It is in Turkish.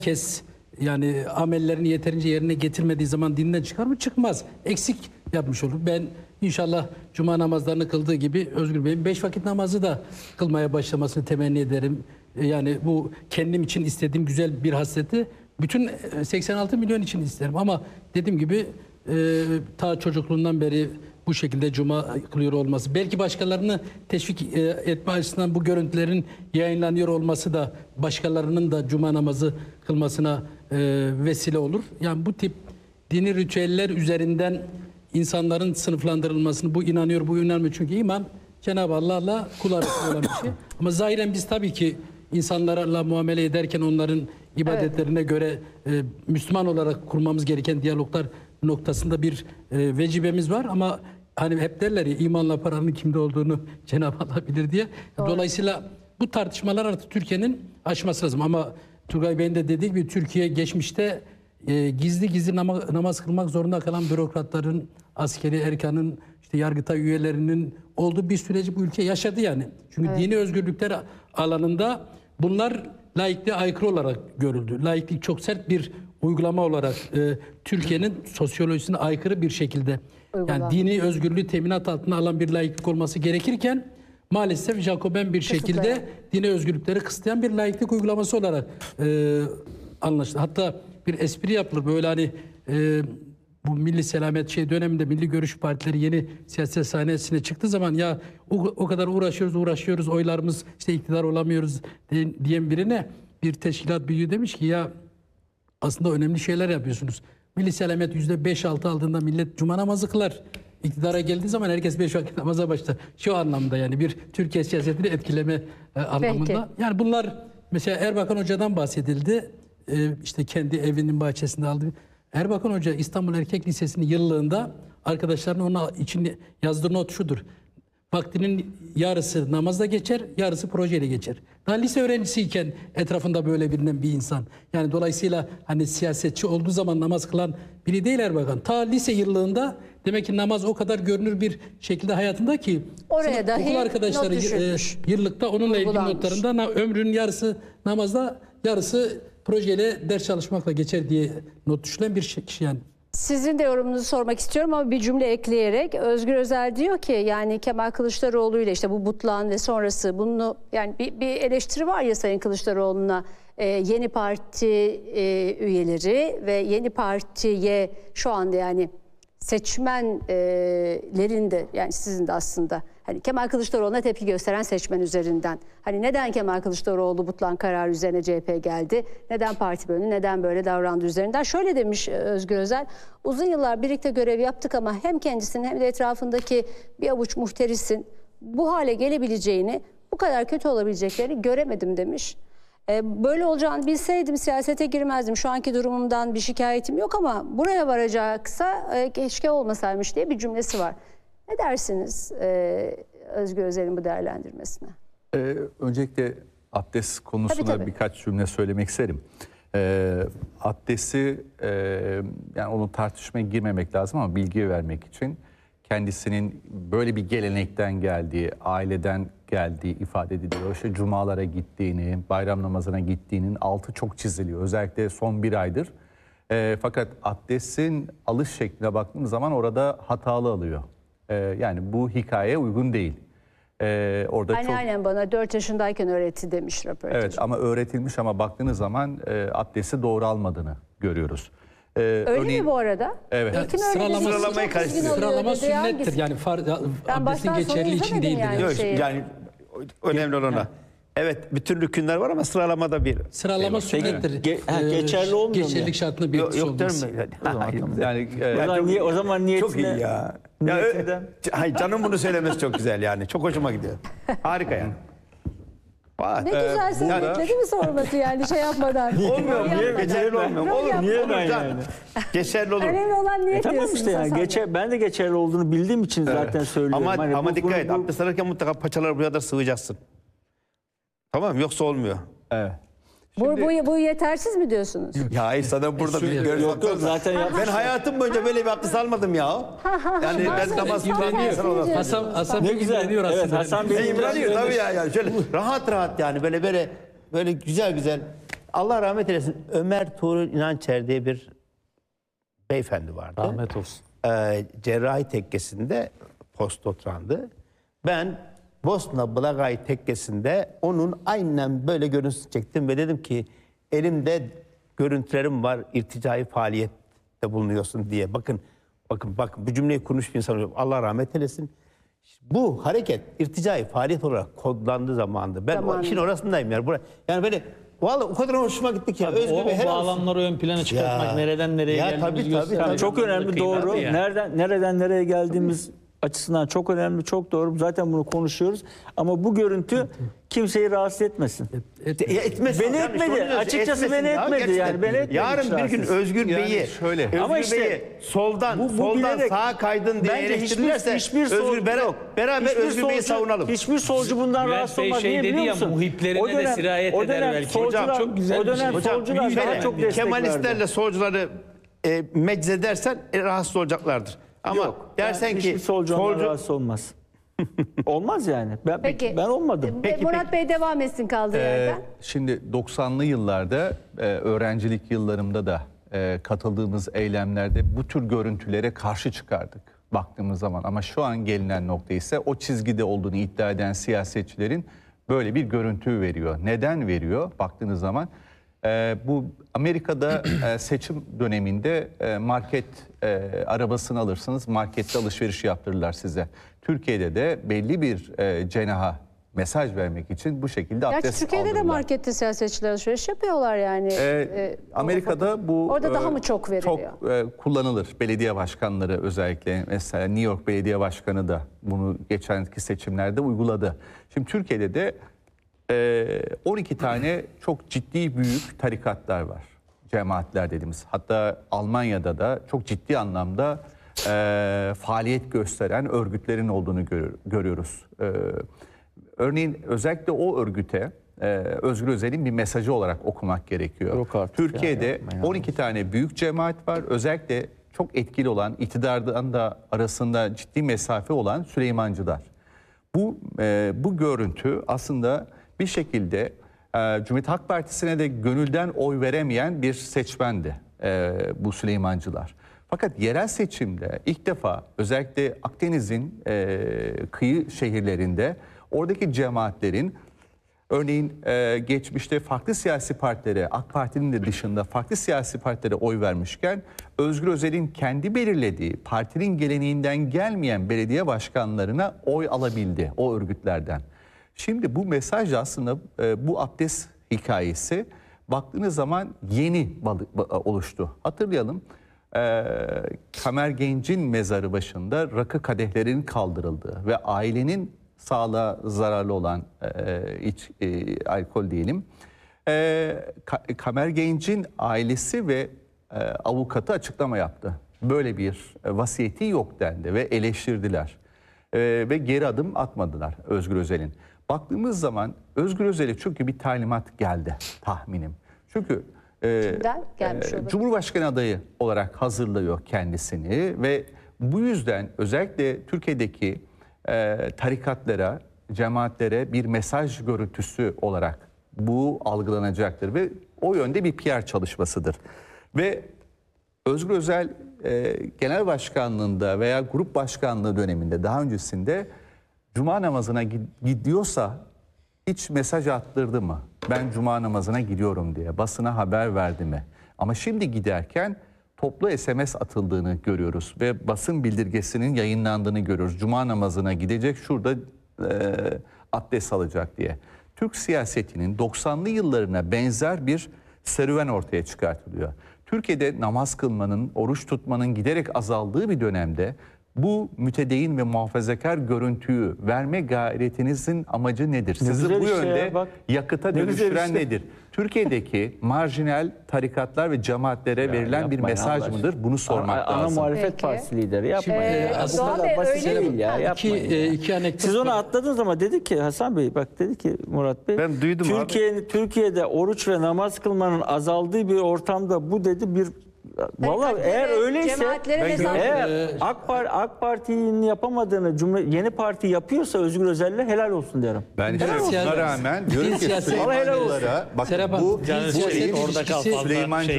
herkes yani amellerini yeterince yerine getirmediği zaman dinden çıkar mı? Çıkmaz. Eksik yapmış olur. Ben inşallah cuma namazlarını kıldığı gibi Özgür Bey'in 5 vakit namazı da kılmaya başlamasını temenni ederim. Yani bu kendim için istediğim güzel bir hasreti bütün 86 milyon için isterim. Ama dediğim gibi ta çocukluğundan beri bu şekilde cuma kılıyor olması, belki başkalarını teşvik etme açısından bu görüntülerin yayınlanıyor olması da başkalarının da cuma namazı kılmasına vesile olur. Yani bu tip dini ritüeller üzerinden insanların sınıflandırılmasını, bu inanıyor, bu inanmıyor. Çünkü iman Cenab-ı Allah'la kul arasında olan bir şey. Ama zahiren biz tabii ki insanlarla muamele ederken onların ibadetlerine göre Müslüman olarak kurmamız gereken diyaloglar noktasında bir vecibemiz var. Ama hani hep derler ya, imanla paranın kimde olduğunu Cenab-ı Allah bilir diye. Doğru. Dolayısıyla bu tartışmalar artık Türkiye'nin aşması lazım. Ama Turgay Bey'in de dediği gibi Türkiye geçmişte gizli gizli namaz kılmak zorunda kalan bürokratların, askeri erkanın, işte Yargıtay üyelerinin olduğu bir süreci bu ülke yaşadı yani. Çünkü dini özgürlükler alanında bunlar laikliğe aykırı olarak görüldü. Laiklik çok sert bir uygulama olarak Türkiye'nin sosyolojisine aykırı bir şekilde yani dini özgürlüğü teminat altına alan bir laiklik olması gerekirken maalesef Jacoben bir şekilde dini özgürlükleri kısıtlayan bir laiklik uygulaması olarak anlaşıldı. Hatta bir espri yapılır böyle hani bu milli selamet döneminde milli görüş partileri yeni siyaset sahnesine çıktığı zaman ya o kadar uğraşıyoruz oylarımız işte iktidar olamıyoruz diyen birine bir teşkilat büyüğü demiş ki ya aslında önemli şeyler yapıyorsunuz. Milli selamet %5-6 aldığında millet cuma namazı kılar. İktidara geldiği zaman herkes 5 vakit namaza başlar. Şu anlamda yani bir Türkiye siyasetini etkileme anlamında. Peki. Yani bunlar mesela Erbakan Hoca'dan bahsedildi. İşte kendi evinin bahçesinde aldı. Erbakan Hoca İstanbul Erkek Lisesi'nin yıllığında arkadaşlarının ona için yazdığı not şudur. Vaktinin yarısı namazda geçer, yarısı projeyle geçer. Daha lise öğrencisiyken etrafında böyle bilinen bir insan. Yani dolayısıyla hani siyasetçi olduğu zaman namaz kılan biri değil Erbakan. Ta lise yıllığında demek ki namaz o kadar görünür bir şekilde hayatında ki oraya dahi okul arkadaşları yıllıkta onunla ilgili notlarında ömrünün yarısı namazda, yarısı projeyle ders çalışmakla geçer diye not düşülen bir kişi yani. Sizin de yorumunuzu sormak istiyorum ama bir cümle ekleyerek Özgür Özel diyor ki yani Kemal Kılıçdaroğlu ile işte bu butlan ve sonrası bunu yani bir eleştiri var ya Sayın Kılıçdaroğlu'na yeni parti üyeleri ve yeni partiye şu anda yani seçmenlerin de yani sizin de aslında hani Kemal Kılıçdaroğlu'na tepki gösteren seçmen üzerinden. Hani neden Kemal Kılıçdaroğlu butlan kararı üzerine CHP geldi? Neden parti bölümü? Neden böyle davrandı üzerinden? Şöyle demiş Özgür Özel. Uzun yıllar birlikte görev yaptık ama hem kendisinin hem de etrafındaki bir avuç muhterisin bu hale gelebileceğini, bu kadar kötü olabileceklerini göremedim demiş. Böyle olacağını bilseydim siyasete girmezdim. Şu anki durumumdan bir şikayetim yok ama buraya varacaksa keşke olmasaymış diye bir cümlesi var. Ne dersiniz Özgür Özel'in bu değerlendirmesine? Öncelikle abdest konusuna tabii. Birkaç cümle söylemek isterim. Abdesti yani onu tartışmaya girmemek lazım ama bilgi vermek için kendisinin böyle bir gelenekten geldiği, aileden geldiği ifade ediliyor. İşte cumalara gittiğini, bayram namazına gittiğinin altı çok çiziliyor. Özellikle son bir aydır. Fakat abdestin alış şekline baktığımız zaman orada hatalı alıyor. Yani bu hikayeye uygun değil. Orada aynen bana 4 yaşındayken öğretti demiş röportaj. Evet ama öğretilmiş ama baktığınız zaman abdesti doğru almadığını görüyoruz. Öyle mi bu arada? Evet. Sıralama sünnettir. Yani abdestin geçerli için değildir. Yani önemli olan o. Evet, bütün rükünler var ama sıralamada bir. Sıralama sünnettir. Geçerli olmuyor mu? Geçerlilik şartını bir yok yani o zaman niyetine. Çok iyi ya. Hayır, canım bunu söylemesi çok güzel yani. Çok hoşuma gidiyor. Harika yani. Ne güzel bekledi mi sorması yani şey yapmadan. Olmuyor mu? Geçerli olmuyor mu? Olur. Niye ben yani? Geçerli olur. Önemli olan niyet tamam işte yani ben de geçerli olduğunu bildiğim için zaten söylüyorum. Ama dikkat et. Abdest alırken mutlaka paçaları buraya da sığacaksın. Tamam yoksa olmuyor. Evet. Bu yetersiz mi diyorsunuz? Ya hayır sana burada bir görüş yok zaten ben hayatım boyunca böyle bir abdest almadım ya. Yani ben namaz kılan Hasan ne güzel diyor aslında. Evet, Hasan Bey imreniyor tabii ya. Yani şöyle rahat yani böyle güzel Allah rahmet eylesin, Ömer Tuğrul İnançer diye bir beyefendi vardı. Rahmet olsun. Cerrahi tekkesinde postdoktorandı. Ben Bosna Blagaj tekkesinde onun aynen böyle görüntüsü çektim ve dedim ki elimde görüntülerim var, irticai faaliyette bulunuyorsun diye. Bakın bu cümleyi kurmuş bir insan oluyor. Allah rahmet eylesin. Bu hareket irticai faaliyet olarak kodlandığı zamandı. Ben o işin orasındayım yani. Yani böyle vallahi o kadar hoşuma gitti ki. Özgür O Bey helal olsun. bağlamları ön plana çıkartmak, Ya. nereden nereye Ya geldiğimizi tabii, göstermek. tabii. Çok önemli, Kıymetli doğru. yani. Nereden nereye geldiğimiz açısından çok önemli, çok doğru. Zaten bunu konuşuyoruz. Ama bu görüntü kimseyi rahatsız etmesin. Etmesin. Beni Yani etmedi. işte onu Açıkçası etmesin beni ya, etmedi gerçekten. yani. Beni etmedi Yarın hiç bir gün rahatsız. Özgür Yani Bey'i şöyle. Ama Özgür işte Bey'i soldan bu bilerek- sağa kaydın diye Bence eleştirirlerse Özgür beraber hiçbir Özgür Bey'i solcu- savunalım. Hiçbir solcu bundan Bülent rahatsız Bey olmaz. şey Niye dedi biliyor ya, musun? muhiplerine de sirayet eder belki. solcular, Hocam, çok güzel o bir dönem şey. Hocam, solcular büyük daha önemli. çok destek Kemalistlerle verdi. solcuları meczedersen rahatsız olacaklardır. Ama Yok, dersen hiçbir ki solcu ondan solcu rahatsız olmaz. Olmaz yani. Peki. Ben olmadım. Murat Bey devam etsin kaldığı yerden. Şimdi 90'lı yıllarda öğrencilik yıllarımda da katıldığımız eylemlerde bu tür görüntülere karşı çıkardık baktığımız zaman. Ama şu an gelinen nokta ise o çizgide olduğunu iddia eden siyasetçilerin böyle bir görüntü veriyor. Neden veriyor baktığınız zaman? Bu Amerika'da seçim döneminde market arabasını alırsınız, markette alışveriş yaptırırlar size. Türkiye'de de belli bir cenaha mesaj vermek için bu şekilde abdest Gerçi Türkiye'de de aldırırlar. markette siyasetçiler alışveriş yapıyorlar yani. Amerika'da bu Orada daha mı çok veriliyor? Çok kullanılır. Belediye başkanları özellikle, mesela New York Belediye Başkanı da bunu geçenki seçimlerde uyguladı. Şimdi Türkiye'de de 12 tane çok ciddi büyük tarikatlar var. Cemaatler dediğimiz. Hatta Almanya'da da çok ciddi anlamda faaliyet gösteren örgütlerin olduğunu görüyoruz. Örneğin özellikle o örgüte Özgür Özel'in bir mesajı olarak okumak gerekiyor. Yok artık Türkiye'de ya, yapma ya. 12 tane büyük cemaat var. Özellikle çok etkili olan, iktidardan da arasında ciddi mesafe olan Süleymancılar. Bu görüntü aslında bir şekilde Cumhuriyet Halk Partisi'ne de gönülden oy veremeyen bir seçmendi bu Süleymancılar. Fakat yerel seçimde ilk defa özellikle Akdeniz'in kıyı şehirlerinde oradaki cemaatlerin örneğin geçmişte farklı siyasi partilere, AK Parti'nin de dışında farklı siyasi partilere oy vermişken Özgür Özel'in kendi belirlediği partinin geleneğinden gelmeyen belediye başkanlarına oy alabildi o örgütlerden. Şimdi bu mesaj aslında bu abdest hikayesi baktığınız zaman yeni oluştu. Hatırlayalım. Kamer Genc'in mezarı başında rakı kadehlerinin kaldırıldığı ve ailenin sağlığa zararlı olan alkol diyelim. Kamer Genc'in ailesi ve avukatı açıklama yaptı. Böyle bir vasiyeti yok dendi ve eleştirdiler. Ve geri adım atmadılar Özgür Özel'in. Baktığımız zaman Özgür Özel'e çünkü bir talimat geldi tahminim. Çünkü Kimden gelmiş olabilir? Cumhurbaşkanı adayı olarak hazırlıyor kendisini ve bu yüzden özellikle Türkiye'deki tarikatlara, cemaatlere bir mesaj görüntüsü olarak bu algılanacaktır ve o yönde bir PR çalışmasıdır. Ve Özgür Özel genel başkanlığında veya grup başkanlığı döneminde daha öncesinde cuma namazına gidiyorsa hiç mesaj attırdı mı? Ben cuma namazına gidiyorum diye basına haber verdi mi? Ama şimdi giderken toplu SMS atıldığını görüyoruz ve basın bildirgesinin yayınlandığını görüyoruz. Cuma namazına gidecek, şurada abdest alacak diye. Türk siyasetinin 90'lı yıllarına benzer bir serüven ortaya çıkartılıyor. Türkiye'de namaz kılmanın, oruç tutmanın giderek azaldığı bir dönemde bu mütedeyyin ve muhafazakar görüntüyü verme gayretinizin amacı nedir? Sizi güzel bu işte yönde ya, bak. yakıta Ne güzel dönüştüren işte. nedir? Türkiye'deki marjinal tarikatlar ve cemaatlere verilen bir yapmayın mesaj Allah mıdır? Bunu sormak Ana lazım. muhalefet Peki. partisi lideri yapmayın. Ya. Bu Doğan kadar Bey, basit öyle değil mi? ya. Yapmayın ya. İki anekdot. Siz onu atladınız ama dedi ki Hasan Bey, bak dedi ki Murat Bey. Ben duydum abi. Türkiye'de oruç ve namaz kılmanın azaldığı bir ortamda bu dedi bir Vallahi eğer öyleyse, cemaatlere mesaj eğer AK Parti'nin yapamadığını yeni parti yapıyorsa Özgür Özel'le helal olsun derim. Ben Helal olsun. buna rağmen diyorum ki Siyaset- Süleymancılara, bak Serap Hanım, bu Canı siyaset orada kal ilişkisi- fazla Süleymancılar